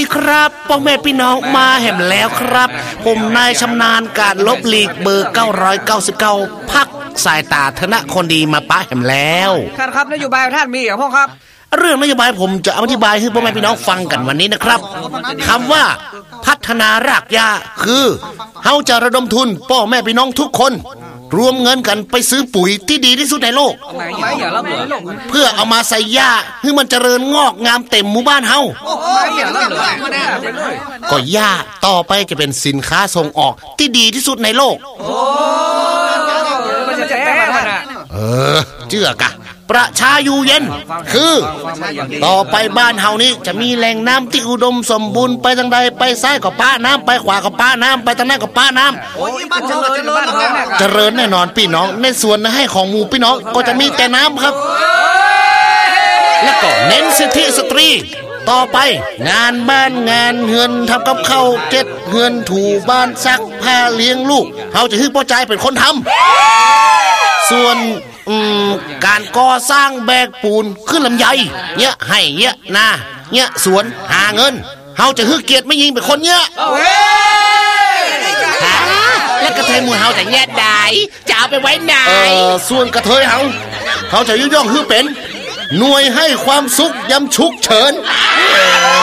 ครับพ่อแม่พี่น้องมาแห่มแล้วครับผมนายชำนาญการลบหลีกเบอร์999พักสายตาธนคนดีมาป้าแห่มแล้วท่านครับนโยบายท่านมีอย่างพ่อครับเรื่องนโยบายผมจะอธิบายให้พ่อแม่พี่น้องฟังกันวันนี้นะครับคำว่าพัฒนารากหญ้าคือเฮาจะระดมทุนพ่อแม่พี่น้องทุกคนรวมเงินกันไปซื้อปุ๋ยที่ดีที่สุดในโลกเพื่อเอามาใส่หญ้าให้มันเจริญงอกงามเต็มหมู่บ้านเฮาก็หญ้าต่อไปจะเป็นสินค้าส่งออกที่ดีที่สุดในโลกเชื่อกะประชาอยู่เย็นคือต่อไปบ้านเฮานี้จะมีแหล่งน้ำที่อุดมสมบูรณ์ไปทางใดไปซ้ายก็ป้าน้ำไปขวาก็ป้าน้ำไปทางนั้นก็ป้าน้ำเจริญแน่นอนพี่น้องในส่วนให้ของหมู่พี่น้องก็จะมีแต่น้ำครับและก็เน้นสิทธิสตรีต่อไปงานบ้านงานเฮือนทำกับข้าวเก็ดเฮือนถูบ้านซักผ้าเลี้ยงลูกเฮาจะให้พ่อใจเป็นคนทำส่วนการก่อสร้างแบกปูนขึ้นลำไยเนี่ยให้เนี่ยนาเนี่ยสวนหาเงินเฮาจะฮึกเกียรติไม่ยิงเป็นคนเนี่ยและกระเทยมูเฮาจะแยกได้จะเอาไปไว้ไหนส่วนกระเทยเฮาจะย่องฮึเป็นหน่วยให้ความสุขยำฉุกเฉิน